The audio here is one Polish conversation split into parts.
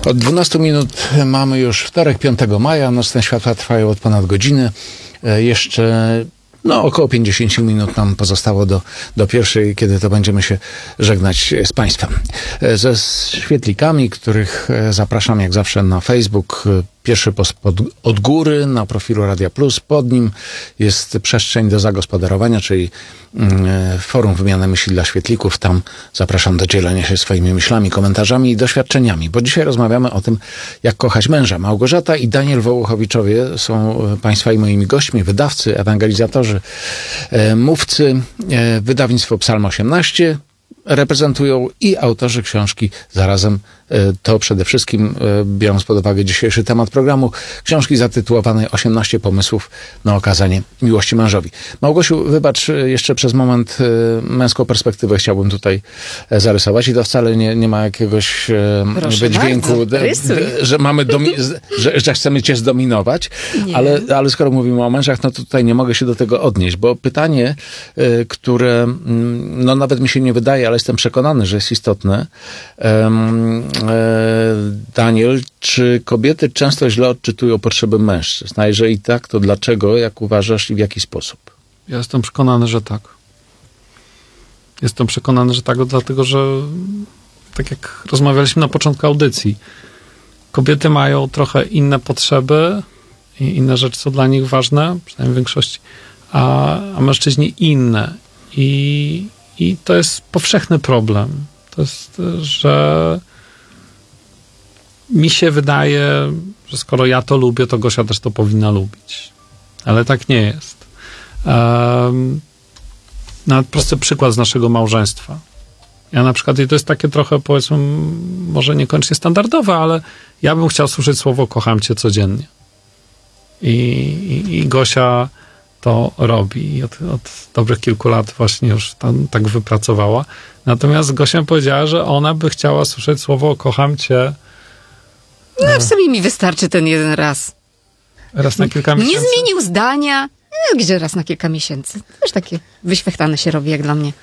Od 12 minut mamy już wtorek, 5 maja. Nocne światła trwają od ponad godziny. Jeszcze około 50 minut nam pozostało do pierwszej, kiedy to będziemy się żegnać z Państwem. Ze świetlikami, których zapraszam jak zawsze na Facebook. Pierwszy post od góry na profilu Radia Plus. Pod nim jest przestrzeń do zagospodarowania, czyli forum wymiany myśli dla świetlików. Tam zapraszam do dzielenia się swoimi myślami, komentarzami i doświadczeniami, bo dzisiaj rozmawiamy o tym, jak kochać męża. Małgorzata i Daniel Wołochowiczowie są Państwa i moimi gośćmi, wydawcy, ewangelizatorzy, mówcy. Wydawnictwo Psalm 18 reprezentują i autorzy książki zarazem, to przede wszystkim, biorąc pod uwagę dzisiejszy temat programu, książki zatytułowanej 18 pomysłów na okazanie miłości mężowi. Małgosiu, wybacz, jeszcze przez moment męską perspektywę chciałbym tutaj zarysować i to wcale nie ma jakiegoś wydźwięku, że mamy że chcemy cię zdominować, ale skoro mówimy o mężach, to tutaj nie mogę się do tego odnieść, bo pytanie, które nawet mi się nie wydaje, ale jestem przekonany, że jest istotne. Daniel, czy kobiety często źle odczytują potrzeby mężczyzn? A jeżeli tak, to dlaczego, jak uważasz i w jaki sposób? Ja jestem przekonany, że tak. Jestem przekonany, że tak, dlatego że tak jak rozmawialiśmy na początku audycji, kobiety mają trochę inne potrzeby i inne rzeczy są dla nich ważne, przynajmniej w większości, a mężczyźni inne. I to jest powszechny problem. To jest, że mi się wydaje, że skoro ja to lubię, to Gosia też to powinna lubić. Ale tak nie jest. Nawet prosty przykład z naszego małżeństwa. Ja na przykład, i to jest takie trochę, powiedzmy, może niekoniecznie standardowe, ale ja bym chciał słyszeć słowo kocham cię codziennie. I Gosia to robi i od dobrych kilku lat właśnie już tam tak wypracowała. Natomiast Gosia powiedziała, że ona by chciała słyszeć słowo kocham cię. W sumie mi wystarczy ten jeden raz. Raz na kilka miesięcy? Nie zmienił zdania. Gdzie raz na kilka miesięcy? Też takie wyświechtane się robi jak dla mnie.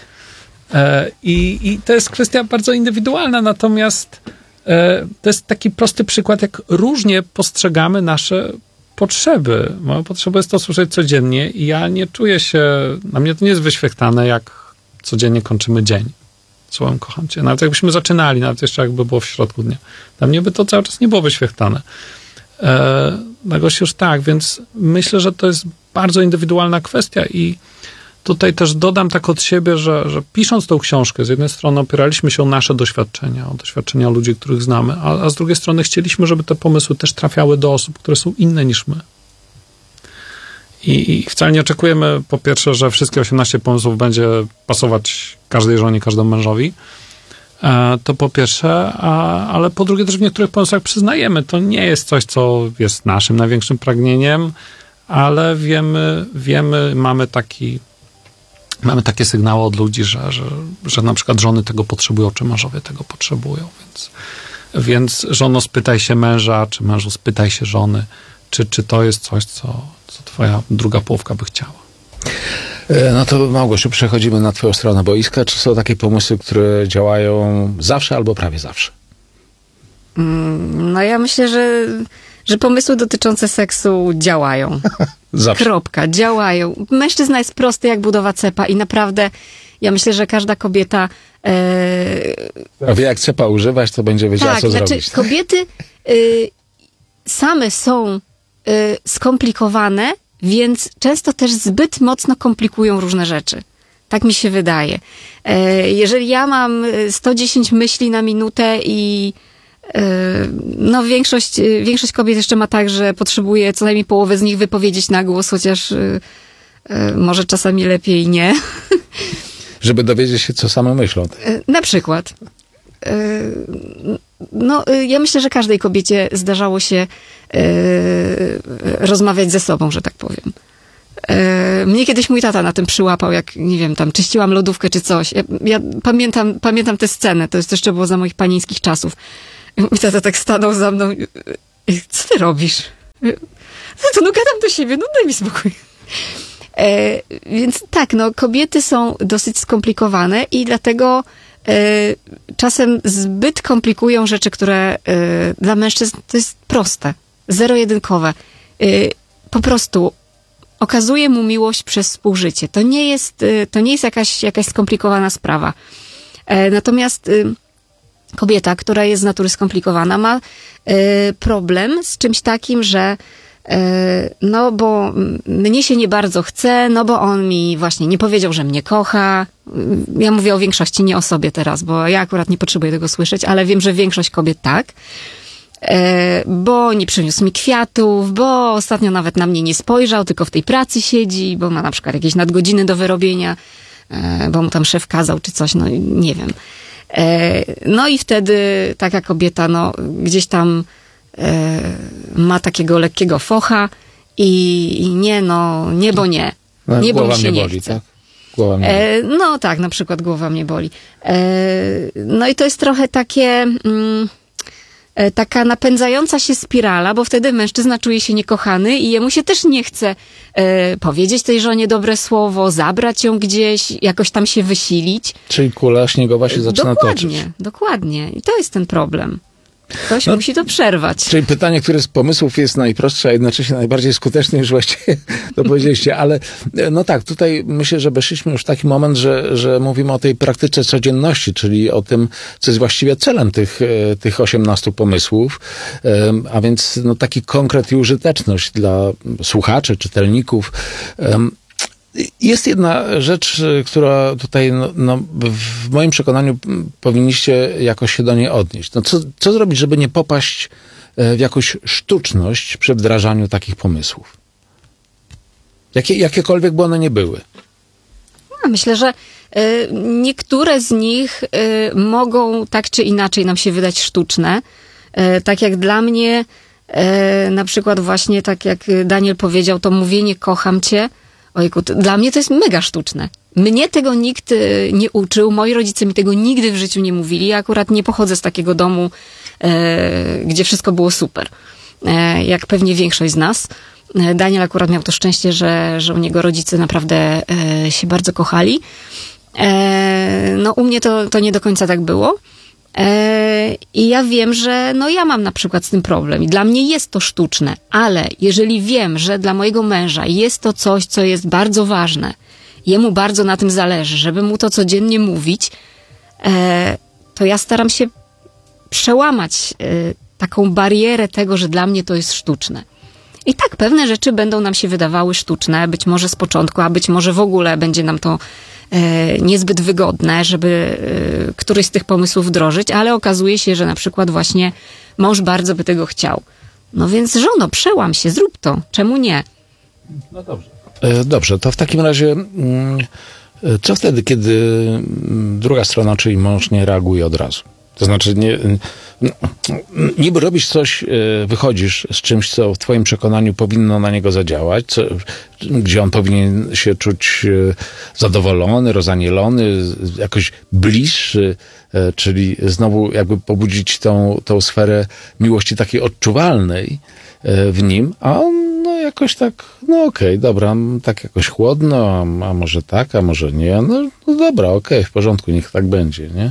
I to jest kwestia bardzo indywidualna, natomiast to jest taki prosty przykład, jak różnie postrzegamy nasze potrzeby. Moja potrzeba jest to słyszeć codziennie i ja nie czuję się, na mnie to nie jest wyświechtane, jak codziennie kończymy dzień. Słowem kocham cię. Nawet jakbyśmy zaczynali, nawet jeszcze jakby było w środku dnia. Dla mnie by to cały czas nie było wyświechtane. Dla Gosi już tak, więc myślę, że to jest bardzo indywidualna kwestia i tutaj też dodam tak od siebie, że pisząc tą książkę, z jednej strony opieraliśmy się o nasze doświadczenia, o doświadczenia ludzi, których znamy, a z drugiej strony chcieliśmy, żeby te pomysły też trafiały do osób, które są inne niż my. I wcale nie oczekujemy, po pierwsze, że wszystkie 18 pomysłów będzie pasować każdej żonie, każdemu mężowi. To po pierwsze, ale po drugie też w niektórych pomysłach przyznajemy, to nie jest coś, co jest naszym największym pragnieniem, ale wiemy, mamy takie sygnały od ludzi, że na przykład żony tego potrzebują, czy mężowie tego potrzebują. Więc żono, spytaj się męża, czy mężu, spytaj się żony, czy to jest coś, co twoja druga połówka by chciała. No to Małgosiu, przechodzimy na twoją stronę boiska. Czy są takie pomysły, które działają zawsze albo prawie zawsze? No ja myślę, że pomysły dotyczące seksu działają. Zawsze. Kropka, działają. Mężczyzna jest prosty jak budowa cepa i naprawdę ja myślę, że każda kobieta... wie jak cepa używać, to będzie wiedziała, co zrobić. Kobiety same są skomplikowane, więc często też zbyt mocno komplikują różne rzeczy. Tak mi się wydaje. Jeżeli ja mam 110 myśli na minutę i większość kobiet jeszcze ma tak, że potrzebuje co najmniej połowę z nich wypowiedzieć na głos, chociaż może czasami lepiej nie. Żeby dowiedzieć się, co same myślą. Na przykład. Ja myślę, że każdej kobiecie zdarzało się rozmawiać ze sobą, że tak powiem. Mnie kiedyś mój tata na tym przyłapał, jak, nie wiem, tam czyściłam lodówkę czy coś. Ja pamiętam tę scenę, to jeszcze było za moich panieńskich czasów. Mój tata tak stanął za mną. Co ty robisz? Gadam do siebie, daj mi spokój. Więc tak, kobiety są dosyć skomplikowane i dlatego czasem zbyt komplikują rzeczy, które dla mężczyzn to jest proste, zero-jedynkowe. Po prostu okazuje mu miłość przez współżycie. To nie jest jakaś skomplikowana sprawa. Natomiast kobieta, która jest z natury skomplikowana, ma problem z czymś takim, że no bo mnie się nie bardzo chce, no bo on mi właśnie nie powiedział, że mnie kocha. Ja mówię o większości, nie o sobie teraz, bo ja akurat nie potrzebuję tego słyszeć, ale wiem, że większość kobiet tak. Bo nie przyniósł mi kwiatów, bo ostatnio nawet na mnie nie spojrzał, tylko w tej pracy siedzi, bo ma na przykład jakieś nadgodziny do wyrobienia, bo mu tam szef kazał czy coś, no nie wiem. No i wtedy taka kobieta, no gdzieś tam ma takiego lekkiego focha i nie, no nie, bo nie. No, Nie, bo głowa mi się mnie nie boli, chce. tak? Głowa mnie boli. No tak, na przykład głowa mnie boli. No i to jest trochę takie... taka napędzająca się spirala, bo wtedy mężczyzna czuje się niekochany i jemu się też nie chce powiedzieć tej żonie dobre słowo, zabrać ją gdzieś, jakoś tam się wysilić. Czyli kula śniegowa się zaczyna toczyć. Dokładnie. I to jest ten problem. Ktoś musi to przerwać. Czyli pytanie, które z pomysłów jest najprostsze, a jednocześnie najbardziej skuteczne, już właściwie to powiedzieliście, ale no tak, tutaj myślę, że weszliśmy już w taki moment, że mówimy o tej praktyce codzienności, czyli o tym, co jest właściwie celem tych 18 pomysłów, a więc no taki konkret i użyteczność dla słuchaczy, czytelników. Jest jedna rzecz, która tutaj no, w moim przekonaniu powinniście jakoś się do niej odnieść. No, co zrobić, żeby nie popaść w jakąś sztuczność przy wdrażaniu takich pomysłów? Jakiekolwiek by one nie były. Ja myślę, że niektóre z nich mogą tak czy inaczej nam się wydać sztuczne. Tak jak dla mnie, na przykład właśnie tak jak Daniel powiedział, to mówienie kocham cię, ojku, dla mnie to jest mega sztuczne. Mnie tego nikt nie uczył, moi rodzice mi tego nigdy w życiu nie mówili. Ja akurat nie pochodzę z takiego domu, gdzie wszystko było super. Jak pewnie większość z nas. Daniel akurat miał to szczęście, że u niego rodzice naprawdę się bardzo kochali. No u mnie to nie do końca tak było. I ja wiem, że no ja mam na przykład z tym problem i dla mnie jest to sztuczne, ale jeżeli wiem, że dla mojego męża jest to coś, co jest bardzo ważne, jemu bardzo na tym zależy, żeby mu to codziennie mówić, to ja staram się przełamać taką barierę tego, że dla mnie to jest sztuczne. I tak, pewne rzeczy będą nam się wydawały sztuczne, być może z początku, a być może w ogóle będzie nam to niezbyt wygodne, żeby któryś z tych pomysłów wdrożyć, ale okazuje się, że na przykład właśnie mąż bardzo by tego chciał. No więc żono, przełam się, zrób to. Czemu nie? No dobrze. Dobrze, to w takim razie co wtedy, kiedy druga strona, czyli mąż, nie reaguje od razu? To znaczy, niby robisz coś, wychodzisz z czymś, co w twoim przekonaniu powinno na niego zadziałać, gdzie on powinien się czuć zadowolony, rozanielony, jakoś bliższy, czyli znowu jakby pobudzić tą sferę miłości takiej odczuwalnej w nim, a on no jakoś tak, no okej, dobra, tak jakoś chłodno, a może tak, a może nie, no dobra, okej, w porządku, niech tak będzie, nie?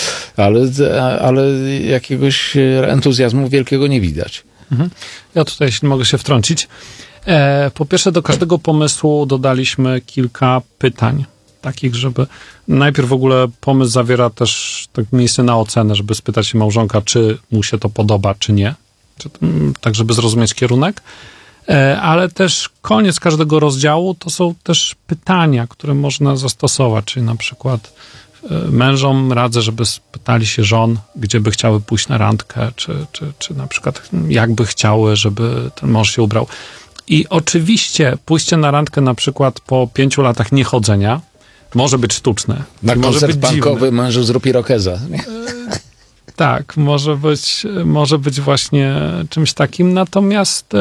Ale jakiegoś entuzjazmu wielkiego nie widać. Ja tutaj, jeśli mogę się wtrącić. Po pierwsze, do każdego pomysłu dodaliśmy kilka pytań, takich, żeby najpierw w ogóle pomysł zawiera też tak miejsce na ocenę, żeby spytać się małżonka, czy mu się to podoba, czy nie. Tak, żeby zrozumieć kierunek. Ale też koniec każdego rozdziału to są też pytania, które można zastosować, czyli na przykład mężom radzę, żeby spytali się żon, gdzie by chciały pójść na randkę, czy na przykład jak by chciały, żeby ten mąż się ubrał. I oczywiście pójście na randkę na przykład po 5 latach niechodzenia może być sztuczne. Na może koncert być punkowy dziwne. mężu zrób irokeza. Tak, może być właśnie czymś takim, natomiast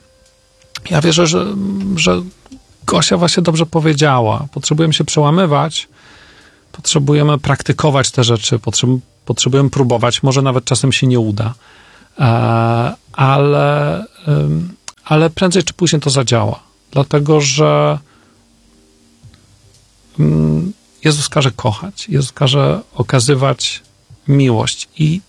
ja wierzę, że Gosia właśnie dobrze powiedziała. Potrzebujemy się przełamywać, potrzebujemy praktykować te rzeczy, potrzebujemy próbować, może nawet czasem się nie uda, ale prędzej czy później to zadziała. Dlatego, że Jezus każe kochać, Jezus każe okazywać miłość i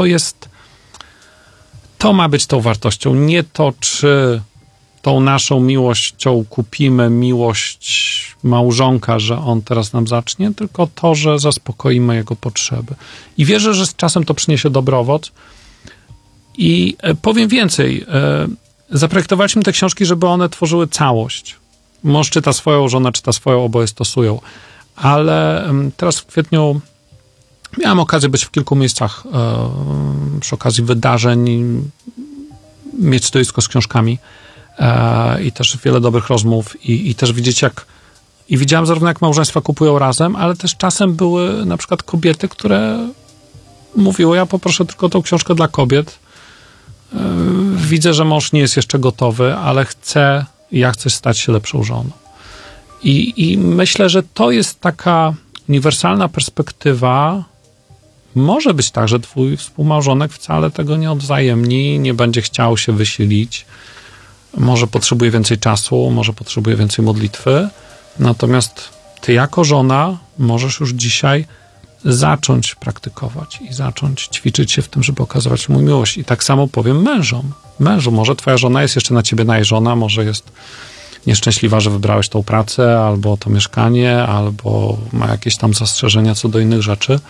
to ma być tą wartością, nie to, czy tą naszą miłością kupimy miłość małżonka, że on teraz nam zacznie, tylko to, że zaspokoimy jego potrzeby. I wierzę, że z czasem to przyniesie dobry owoc. I powiem więcej, zaprojektowaliśmy te książki, żeby one tworzyły całość. Mąż czyta swoją, żona czyta swoją, oboje stosują. Ale teraz w kwietniu miałem okazję być w kilku miejscach przy okazji wydarzeń, mieć stoisko z książkami i też wiele dobrych rozmów i też widzieć i widziałem zarówno jak małżeństwa kupują razem, ale też czasem były na przykład kobiety, które mówiły, ja poproszę tylko tą książkę dla kobiet. Widzę, że mąż nie jest jeszcze gotowy, ale ja chcę stać się lepszą żoną. I myślę, że to jest taka uniwersalna perspektywa. Może być tak, że twój współmałżonek wcale tego nie odwzajemni, nie będzie chciał się wysilić, może potrzebuje więcej czasu, może potrzebuje więcej modlitwy, natomiast ty jako żona możesz już dzisiaj zacząć praktykować i zacząć ćwiczyć się w tym, żeby okazywać mu miłość. I tak samo powiem mężom. Mężu, może twoja żona jest jeszcze na ciebie najeżona, może jest nieszczęśliwa, że wybrałeś tą pracę, albo to mieszkanie, albo ma jakieś tam zastrzeżenia co do innych rzeczy.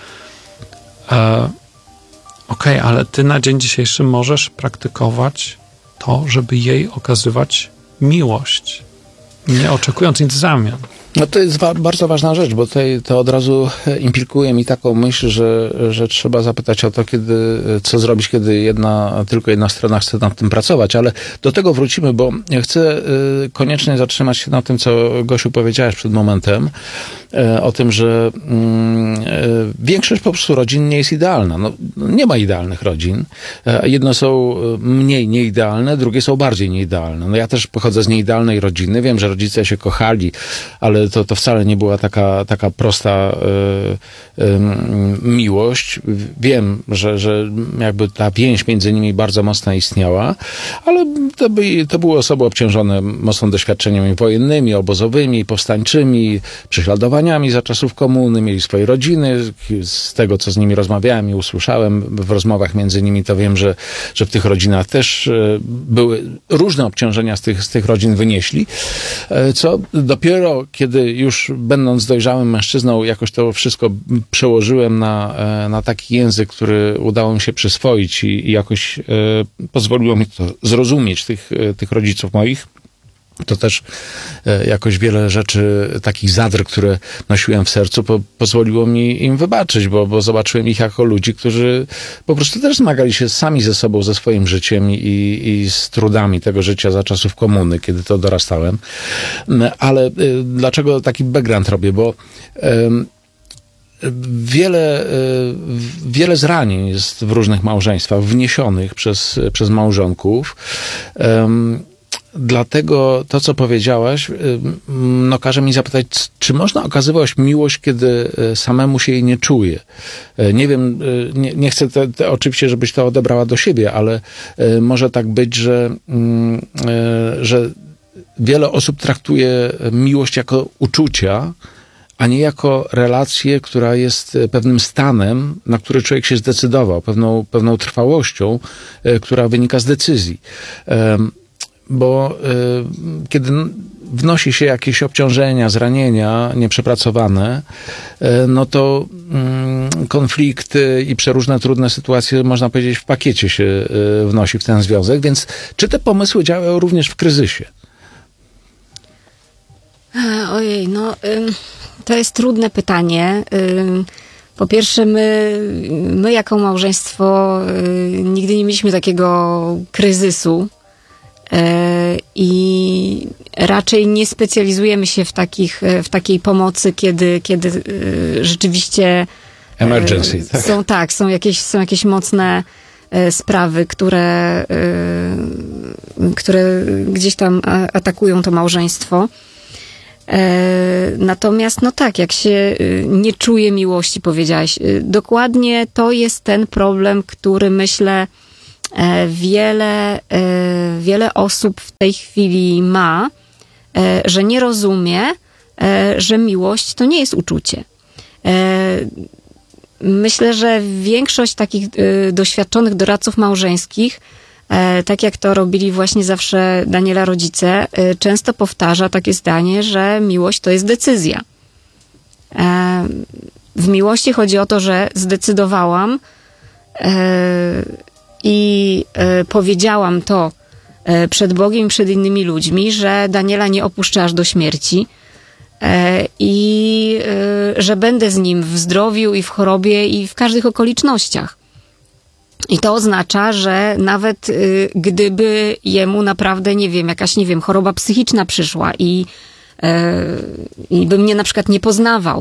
Okej, ale ty na dzień dzisiejszy możesz praktykować to, żeby jej okazywać miłość, nie oczekując nic w zamian. No to jest bardzo ważna rzecz, bo to od razu implikuje mi taką myśl, że trzeba zapytać o to, co zrobić, kiedy tylko jedna strona chce nad tym pracować, ale do tego wrócimy, bo chcę koniecznie zatrzymać się na tym, co Gosiu powiedziałaś przed momentem, o tym, że większość po prostu rodzin nie jest idealna. No, nie ma idealnych rodzin. Jedne są mniej nieidealne, drugie są bardziej nieidealne. No ja też pochodzę z nieidealnej rodziny, wiem, że rodzice się kochali, ale to wcale nie była taka prosta miłość. Wiem, że jakby ta więź między nimi bardzo mocno istniała, ale to były osoby obciążone mocno doświadczeniami wojennymi, obozowymi, powstańczymi, prześladowaniami za czasów komuny, mieli swoje rodziny. Z tego, co z nimi rozmawiałem i usłyszałem w rozmowach między nimi, to wiem, że w tych rodzinach też były różne obciążenia z tych rodzin wynieśli, co dopiero kiedy już będąc dojrzałym mężczyzną jakoś to wszystko przełożyłem na taki język, który udało mi się przyswoić i jakoś pozwoliło mi to zrozumieć tych rodziców moich. To też jakoś wiele rzeczy, takich zadr, które nosiłem w sercu, pozwoliło mi im wybaczyć, bo zobaczyłem ich jako ludzi, którzy po prostu też zmagali się sami ze sobą, ze swoim życiem i z trudami tego życia za czasów komuny, kiedy to dorastałem. Ale dlaczego taki background robię? Bo wiele zranień jest w różnych małżeństwach wniesionych przez małżonków. Dlatego to, co powiedziałaś, każe mi zapytać, czy można okazywać miłość, kiedy samemu się jej nie czuje? Nie wiem, nie chcę oczywiście, żebyś to odebrała do siebie, ale może tak być, że wiele osób traktuje miłość jako uczucia, a nie jako relację, która jest pewnym stanem, na który człowiek się zdecydował, pewną trwałością, która wynika z decyzji. Bo kiedy wnosi się jakieś obciążenia, zranienia nieprzepracowane, no to konflikty i przeróżne trudne sytuacje, można powiedzieć, w pakiecie się wnosi w ten związek. Więc czy te pomysły działają również w kryzysie? Ojej, to jest trudne pytanie. Po pierwsze, my jako małżeństwo nigdy nie mieliśmy takiego kryzysu. I raczej nie specjalizujemy się w takiej pomocy, kiedy rzeczywiście emergency, tak? Są jakieś mocne sprawy, które gdzieś tam atakują to małżeństwo. Natomiast jak się nie czuje miłości, powiedziałaś, dokładnie to jest ten problem, który myślę wiele osób w tej chwili ma, że nie rozumie, że miłość to nie jest uczucie. Myślę, że większość takich doświadczonych doradców małżeńskich, tak jak to robili właśnie zawsze Daniela rodzice, często powtarza takie zdanie, że miłość to jest decyzja. W miłości chodzi o to, że zdecydowałam i powiedziałam to przed Bogiem i przed innymi ludźmi, że Daniela nie opuszczę aż do śmierci i że będę z nim w zdrowiu i w chorobie i w każdych okolicznościach. I to oznacza, że nawet gdyby jemu naprawdę, jakaś choroba psychiczna przyszła i by mnie na przykład nie poznawał,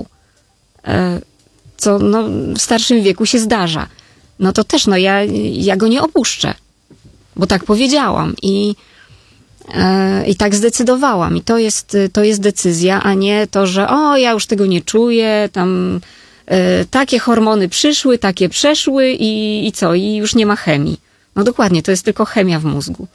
co w starszym wieku się zdarza, no to też ja go nie opuszczę, bo tak powiedziałam i tak zdecydowałam. I to jest decyzja, a nie to, że ja już tego nie czuję, tam takie hormony przyszły, takie przeszły i co? I już nie ma chemii. No dokładnie, to jest tylko chemia w mózgu.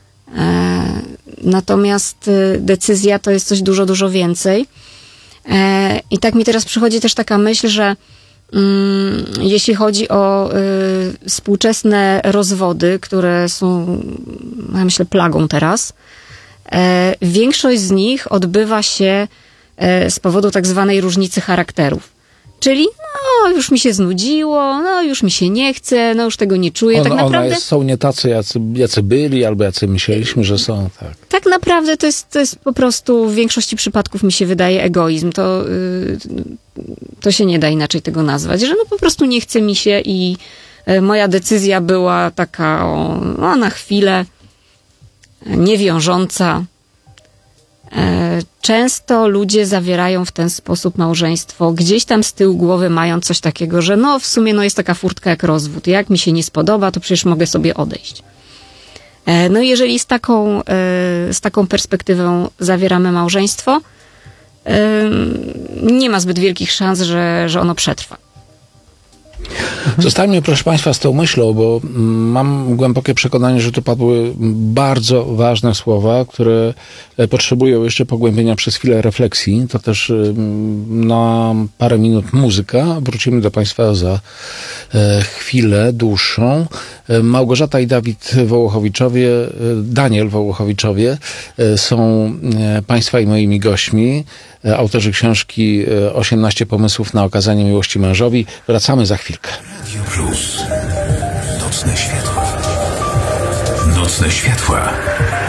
Natomiast decyzja to jest coś dużo, dużo więcej. I tak mi teraz przychodzi też taka myśl, że jeśli chodzi o współczesne rozwody, które są, ja myślę, plagą teraz, większość z nich odbywa się z powodu tak zwanej różnicy charakterów. Czyli, już mi się znudziło, już mi się nie chce, już tego nie czuję. Tak naprawdę Są nie tacy, jacy byli, albo jacy myśleliśmy, że są, tak. Tak naprawdę to jest po prostu w większości przypadków, mi się wydaje, egoizm. To się nie da inaczej tego nazwać, że po prostu nie chce mi się i moja decyzja była taka na chwilę, niewiążąca. Często ludzie zawierają w ten sposób małżeństwo, gdzieś tam z tyłu głowy mając coś takiego, że w sumie jest taka furtka jak rozwód. Jak mi się nie spodoba, to przecież mogę sobie odejść. Jeżeli z taką perspektywą zawieramy małżeństwo, nie ma zbyt wielkich szans, że ono przetrwa. Zostańmy, proszę Państwa, z tą myślą, bo mam głębokie przekonanie, że tu padły bardzo ważne słowa, które potrzebują jeszcze pogłębienia przez chwilę refleksji. To też na parę minut muzyka. Wrócimy do Państwa za chwilę dłuższą. Małgorzata i Daniel Wołochowiczowie są Państwa i moimi gośćmi. Autorzy książki 18 pomysłów na okazanie miłości mężowi. Wracamy za chwilkę. Radio Plus. Nocne światła. Nocne światła.